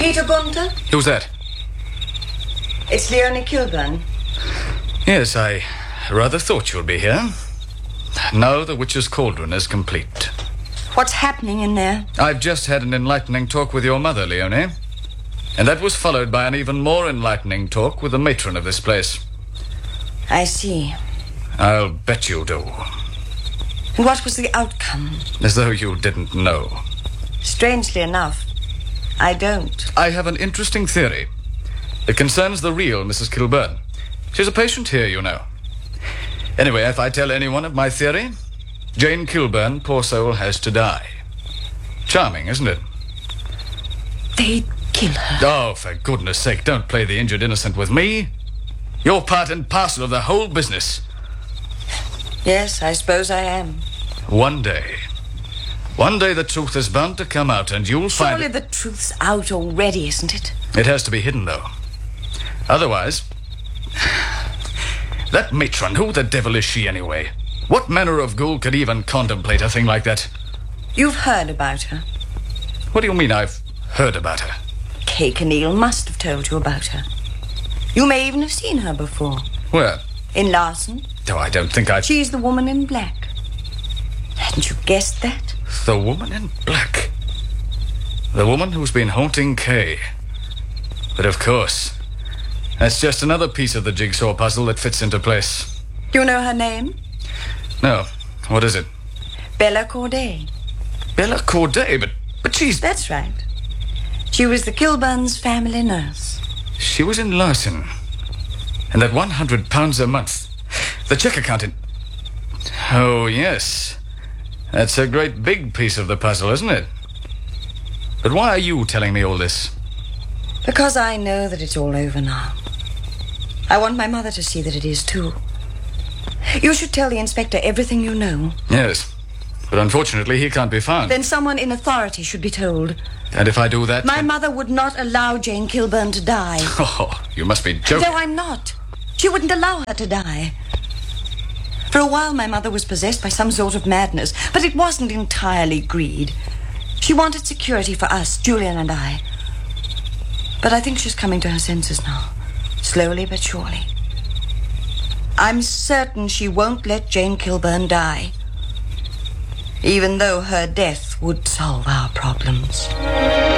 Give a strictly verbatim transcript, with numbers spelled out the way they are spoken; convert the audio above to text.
Peter Gunther? Who's that? It's Leonie Kilburn. Yes, I rather thought you'd be here. Now the witch's cauldron is complete. What's happening in there? I've just had an enlightening talk with your mother, Leonie. And that was followed by an even more enlightening talk with the matron of this place. I see. I'll bet you do. And what was the outcome? As though you didn't know. Strangely enough, I don't. I have an interesting theory. It concerns the real Missus Kilburn. She's a patient here, you know. Anyway, if I tell anyone of my theory, Jane Kilburn, poor soul, has to die. Charming, isn't it? They'd kill her. Oh, for goodness sake, don't play the injured innocent with me. You're part and parcel of the whole business. Yes, I suppose I am. One day. One day the truth is bound to come out, and you'll find... Surely the truth's out already, isn't it? It has to be hidden, though. Otherwise... That matron, who the devil is she, anyway? What manner of ghoul could even contemplate a thing like that? You've heard about her. What do you mean I've heard about her? Kay Kenneal must have told you about her. You may even have seen her before. Where? In Larson. Oh, I don't think I've... She's the woman in black. Hadn't you guessed that? The woman in black. The woman who's been haunting Kay. But of course, that's just another piece of the jigsaw puzzle that fits into place. Do you know her name? No. What is it? Bella Corday. Bella Corday? But, but she's... That's right. She was the Kilburns' family nurse. She was in Larson. And that one hundred pounds a month. The check account in... Oh, yes. That's a great big piece of the puzzle, isn't it? But why are you telling me all this? Because I know that it's all over now. I want my mother to see that it is, too. You should tell the inspector everything you know. Yes, but unfortunately he can't be found. Then someone in authority should be told. And if I do that... My mother would not allow Jane Kilburn to die. Oh, you must be joking. No, I'm not. She wouldn't allow her to die. For a while, my mother was possessed by some sort of madness, but it wasn't entirely greed. She wanted security for us, Julian and I. But I think she's coming to her senses now, slowly but surely. I'm certain she won't let Jane Kilburn die, even though her death would solve our problems.